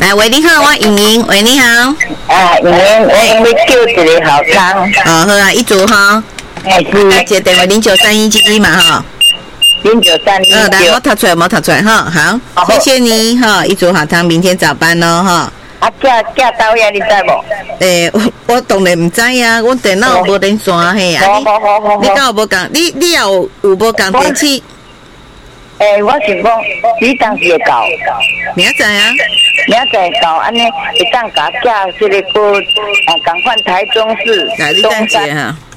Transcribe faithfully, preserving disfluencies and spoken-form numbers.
来，喂，你好，我莹莹，喂，你好。 啊，莹莹，我因为叫一个好康。 哦，好啊，一组哈。 哎是。 接电话零九三一七七嘛哈。 零九三一。 嗯，来，我读出来，我读出来哈，好，谢谢你哈，一组好汤，明天早班哦哈。 啊，嫁嫁到呀，你知无？ 诶、欸，我我当然唔知啊，我电脑无连线嘿啊。 好好好好。 你敢有无讲？你你也有有无讲电器？ 诶、欸，我想讲，你当时会到。 明仔啊？ 明仔到，安尼会当甲嫁这个个，啊，赶快台中市东山。